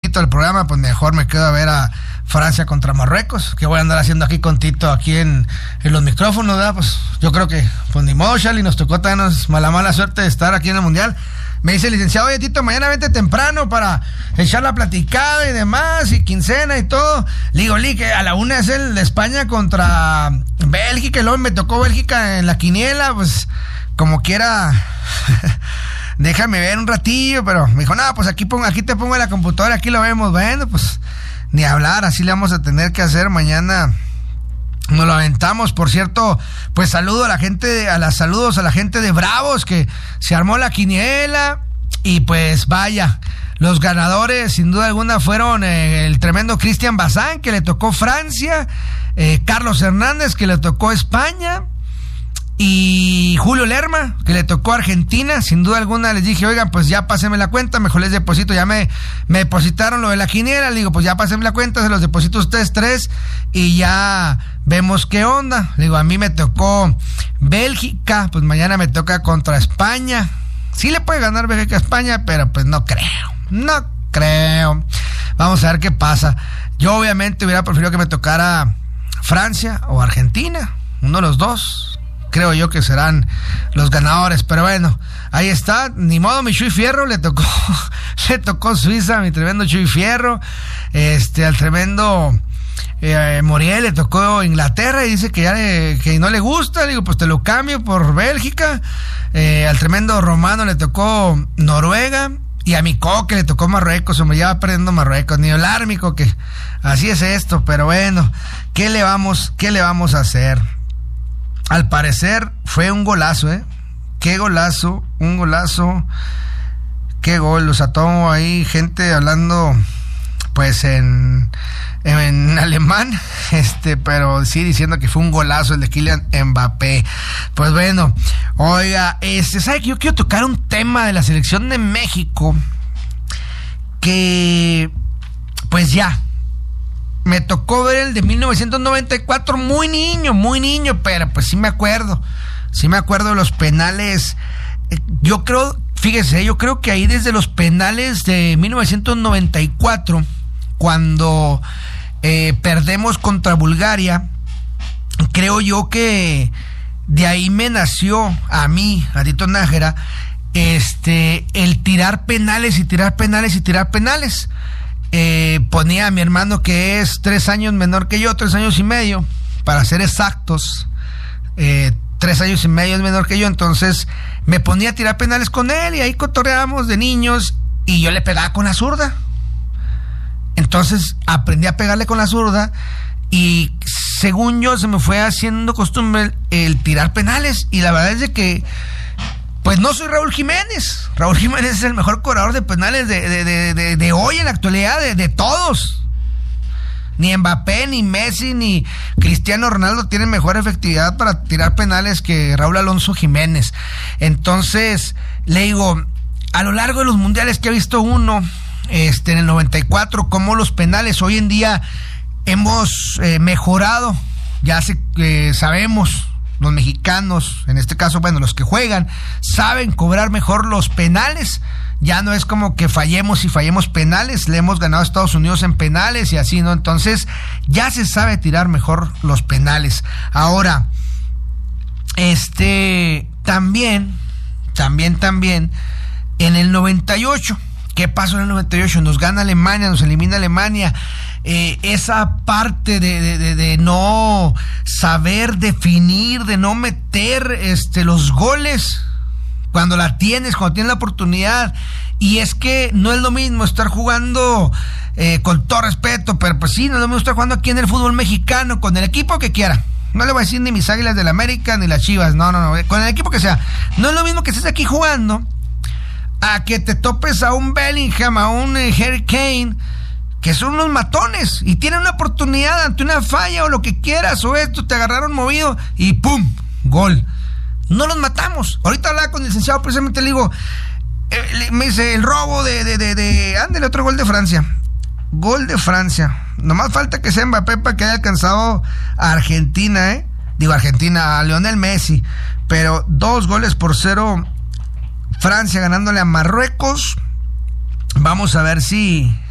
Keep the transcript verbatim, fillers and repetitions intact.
poquito del programa, pues mejor me quedo a ver a Francia contra Marruecos, que voy a andar haciendo aquí con Tito, aquí en, en los micrófonos, ¿verdad? Pues yo creo que, pues ni modo, Charlie, nos tocó darnos mala, mala suerte de estar aquí en el Mundial. Me dice el licenciado, oye, Tito, mañana vente temprano para echar la platicada y demás, y quincena y todo. Le digo, Li, que a la una es el de España contra Bélgica, y luego me tocó Bélgica en la quiniela, pues como quiera, déjame ver un ratillo, pero me dijo, no, pues aquí, pongo, aquí te pongo en la computadora, aquí lo vemos. Bueno, pues ni hablar, así le vamos a tener que hacer mañana. Nos lo aventamos. Por cierto, pues saludo a la gente, a las saludos a la gente de Bravos, que se armó la quiniela, y pues vaya, los ganadores sin duda alguna fueron eh, el tremendo Cristian Bazán, que le tocó Francia, eh, Carlos Hernández, que le tocó España, y Julio Lerma, que le tocó Argentina. Sin duda alguna les dije, oigan, pues ya pásenme la cuenta, mejor les deposito. Ya me, me depositaron lo de la quiniela, le digo, pues ya pásenme la cuenta, se los deposito a ustedes tres y ya vemos qué onda. Le digo, a mí me tocó Bélgica, pues mañana me toca contra España. Sí le puede ganar Bélgica a España, pero pues no creo, no creo. Vamos a ver qué pasa. Yo obviamente hubiera preferido que me tocara Francia o Argentina, uno de los dos. Creo yo que serán los ganadores, pero bueno, ahí está, ni modo, mi Chuy Fierro le tocó, le tocó Suiza, mi tremendo Chuy Fierro, este, al tremendo eh, Moriel le tocó Inglaterra, y dice que ya le, que no le gusta. Le digo, pues te lo cambio por Bélgica. Eh, al tremendo Romano le tocó Noruega, y a mi Coque le tocó Marruecos. Hombre, ya va perdiendo Marruecos, ni hablar, mi Coque, así es esto, pero bueno, ¿qué le vamos, qué le vamos a hacer? Al parecer fue un golazo, ¿eh? Qué golazo, un golazo, qué gol. O sea, todo ahí gente hablando, pues, en, en alemán, este, pero sí diciendo que fue un golazo el de Kylian Mbappé. Pues bueno, oiga, este, ¿sabe que yo quiero tocar un tema de la selección de México? Que, pues ya, me tocó ver el de mil novecientos noventa y cuatro muy niño, muy niño, pero pues sí me acuerdo, sí me acuerdo de los penales. Yo creo, fíjese, yo creo que ahí desde los penales de mil novecientos noventa y cuatro, cuando eh, perdemos contra Bulgaria, creo yo que de ahí me nació a mí, a Tito Nájera, este, el tirar penales y tirar penales y tirar penales. Eh, ponía a mi hermano, que es tres años menor que yo, tres años y medio, para ser exactos, eh, tres años y medio es menor que yo, entonces me ponía a tirar penales con él, y ahí cotorreábamos de niños, y yo le pegaba con la zurda. Entonces aprendí a pegarle con la zurda, y según yo se me fue haciendo costumbre el, el tirar penales, y la verdad es de que pues no soy Raúl Jiménez. Raúl Jiménez es el mejor cobrador de penales de, de, de, de, de hoy en la actualidad, de, de todos. Ni Mbappé, ni Messi, ni Cristiano Ronaldo tienen mejor efectividad para tirar penales que Raúl Alonso Jiménez. Entonces, le digo, a lo largo de los mundiales que ha visto uno, este, en el noventa y cuatro, como los penales hoy en día hemos eh, mejorado. Ya se, eh, sabemos, los mexicanos, en este caso, bueno, los que juegan, saben cobrar mejor los penales. Ya no es como que fallemos y fallemos penales. Le hemos ganado a Estados Unidos en penales y así, ¿no? Entonces, ya se sabe tirar mejor los penales. Ahora, este, también, también, también, en el noventa y ocho, ¿qué pasó en el noventa y ocho? Nos gana Alemania, nos elimina Alemania. Eh, esa parte de, de, de, de no saber definir, de no meter este, los goles cuando la tienes, cuando tienes la oportunidad. Y es que no es lo mismo estar jugando, eh, con todo respeto, pero pues sí, no es lo mismo estar jugando aquí en el fútbol mexicano, con el equipo que quiera. No le voy a decir ni mis Águilas del América, ni las Chivas, no, no, no, con el equipo que sea. No es lo mismo que estés aquí jugando a que te topes a un Bellingham, a un eh, Harry Kane, que son unos matones y tienen una oportunidad ante una falla o lo que quieras, o esto, te agarraron movido y ¡pum! Gol. No los matamos. Ahorita hablaba con el licenciado, precisamente le digo, eh, me dice, el robo de, de, de, de, ándale, otro gol de Francia. Gol de Francia. Nomás falta que sea Mbappé para que haya alcanzado a Argentina, ¿eh? Digo, Argentina, a Lionel Messi. Pero dos goles por cero, Francia ganándole a Marruecos. Vamos a ver si...